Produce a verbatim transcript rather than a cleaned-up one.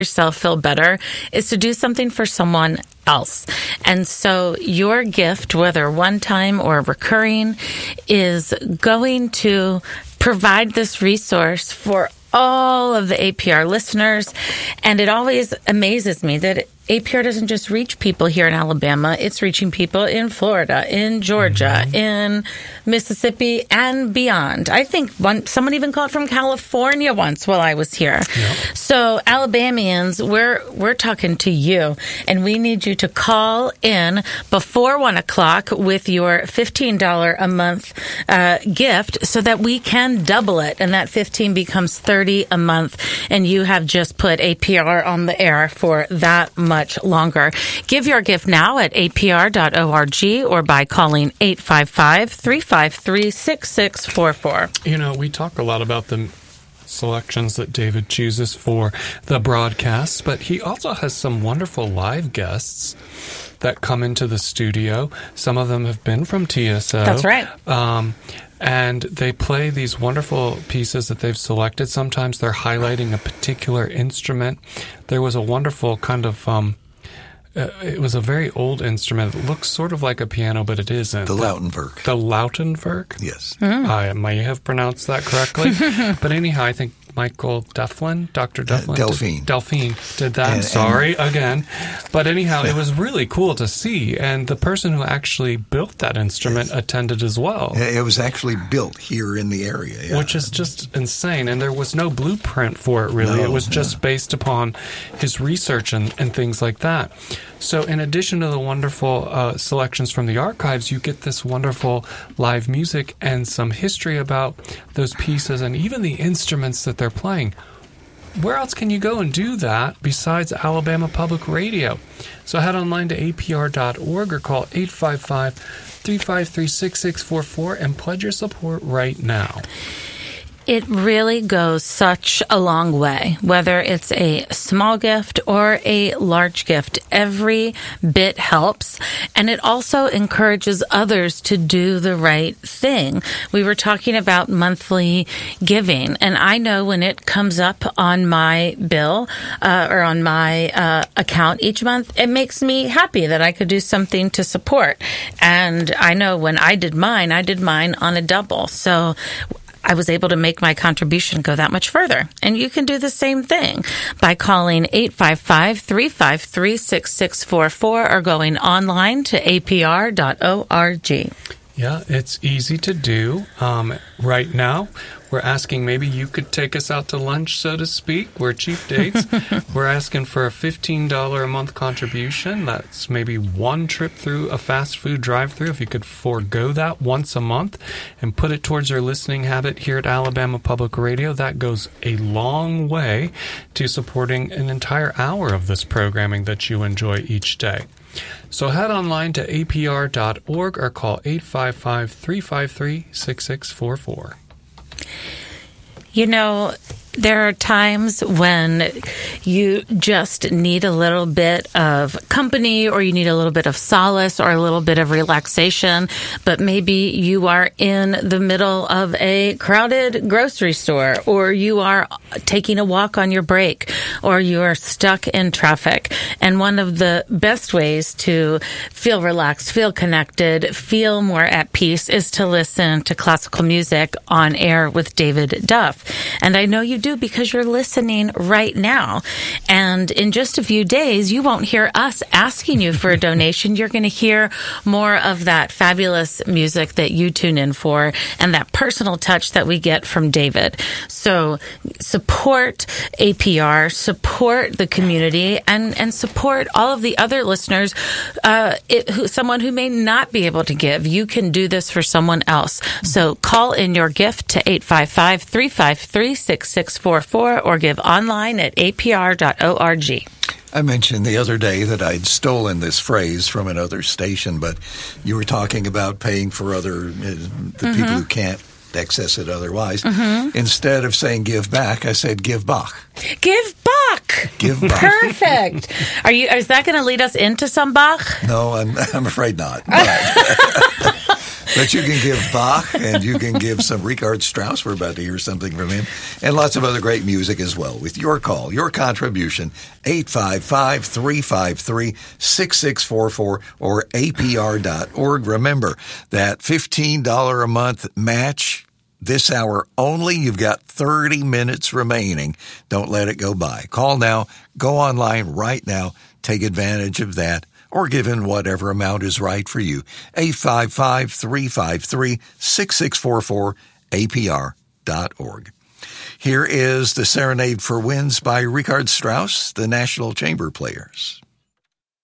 yourself feel better is to do something for someone else. And so your gift, whether one time or recurring, is going to provide this resource for all of the A P R listeners. And it always amazes me that A P R doesn't just reach people here in Alabama. It's reaching people in Florida, in Georgia, mm-hmm. in Mississippi, and beyond. I think one, someone even called from California once while I was here. Yep. So Alabamians, we're we're talking to you, and we need you to call in before one o'clock with your fifteen dollars a month uh, gift so that we can double it, and that fifteen becomes thirty a month, and you have just put A P R on the air for that much longer. Give your gift now at A P R dot org or by calling eight five five, three five three, six six four four. You know, we talk a lot about the selections that David chooses for the broadcasts, but he also has some wonderful live guests that come into the studio. Some of them have been from T S O. That's right. Um, and they play these wonderful pieces that they've selected. Sometimes they're highlighting a particular instrument. There was a wonderful kind of... Um, Uh, it was a very old instrument. It looks sort of like a piano, but it isn't. The Lautenwerk. The Lautenwerk? Yes. Mm. I may have pronounced that correctly. But anyhow, I think Michael Dufflin, Doctor Dufflin? Uh, Delphine. Did, Delphine did that. And, Sorry, and, again. But anyhow, yeah. It was really cool to see. And the person who actually built that instrument yes. attended as well. It was actually built here in the area. Yeah. Which is just insane. And there was no blueprint for it, really. No, it was just yeah. based upon his research and, and things like that. So in addition to the wonderful uh, selections from the archives, you get this wonderful live music and some history about those pieces and even the instruments that they're playing. Where else can you go and do that besides Alabama Public Radio? So head online to A P R dot org or call eight five five, three five three, six six four four and pledge your support right now. It really goes such a long way, whether it's a small gift or a large gift. Every bit helps, and it also encourages others to do the right thing. We were talking about monthly giving, and I know when it comes up on my bill uh, or on my uh, account each month, it makes me happy that I could do something to support. And I know when I did mine, I did mine on a double. So I was able to make my contribution go that much further. And you can do the same thing by calling eight five five, three five three, six six four four or going online to A P R dot org. Yeah, it's easy to do. Um, right now, we're asking maybe you could take us out to lunch, so to speak. We're cheap dates. We're asking for a fifteen dollars a month contribution. That's maybe one trip through a fast food drive-thru. If you could forego that once a month and put it towards your listening habit here at Alabama Public Radio, that goes a long way to supporting an entire hour of this programming that you enjoy each day. So head online to A P R dot org or call eight five five, three five three, six six four four. You know, there are times when you just need a little bit of company or you need a little bit of solace or a little bit of relaxation, but maybe you are in the middle of a crowded grocery store or you are taking a walk on your break or you are stuck in traffic. And one of the best ways to feel relaxed, feel connected, feel more at peace is to listen to classical music on air with David Duff. And I know you do because you're listening right now. And in just a few days, you won't hear us asking you for a donation. You're going to hear more of that fabulous music that you tune in for and that personal touch that we get from David. So support A P R, support the community, and, and support all of the other listeners, uh, it, who, someone who may not be able to give. You can do this for someone else. So call in your gift to eight five five, three five three, six six four four or give online at A P R dot org. I mentioned the other day that I'd stolen this phrase from another station, but you were talking about paying for other uh, the mm-hmm. people who can't access it otherwise. Mm-hmm. Instead of saying give back, I said give back. Give back. Give back. Perfect. Are you? Is that going to lead us into some Bach? No, I'm I'm afraid not. But But you can give Bach and you can give some Richard Strauss. We're about to hear something from him. And lots of other great music as well. With your call, your contribution, eight five five, three five three, six six four four or A P R dot org. Remember that fifteen dollars a month match this hour only. You've got thirty minutes remaining. Don't let it go by. Call now. Go online right now. Take advantage of that or give in whatever amount is right for you. eight five five, three five three, six six four four, A P R dot org. Here is the Serenade for Winds by Richard Strauss, the National Chamber Players.